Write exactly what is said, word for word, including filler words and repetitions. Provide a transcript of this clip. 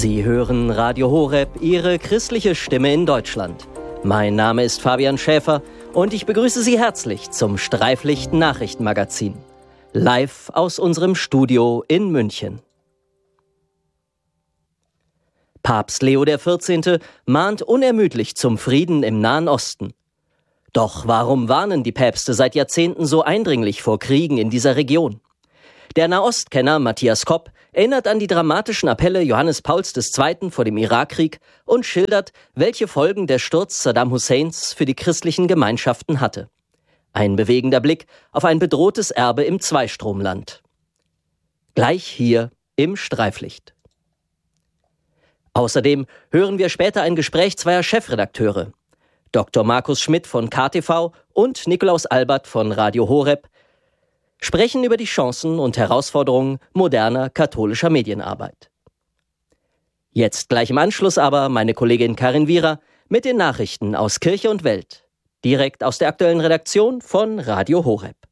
Sie hören Radio Horeb, Ihre christliche Stimme in Deutschland. Mein Name ist Fabian Schäfer und ich begrüße Sie herzlich zum Streiflicht-Nachrichtenmagazin. Live aus unserem Studio in München. Papst Leo der vierzehnte mahnt unermüdlich zum Frieden im Nahen Osten. Doch warum warnen die Päpste seit Jahrzehnten so eindringlich vor Kriegen in dieser Region? Der Nahostkenner Matthias Kopp erinnert an die dramatischen Appelle Johannes Pauls der Zweite vor dem Irakkrieg und schildert, welche Folgen der Sturz Saddam Husseins für die christlichen Gemeinschaften hatte. Ein bewegender Blick auf ein bedrohtes Erbe im Zweistromland. Gleich hier im Streiflicht. Außerdem hören wir später ein Gespräch zweier Chefredakteure, Doktor Markus Schmidt von K T V und Nikolaus Albert von Radio Horeb, sprechen über die Chancen und Herausforderungen moderner katholischer Medienarbeit. Jetzt gleich im Anschluss aber meine Kollegin Karin Wierer mit den Nachrichten aus Kirche und Welt, direkt aus der aktuellen Redaktion von Radio Horeb.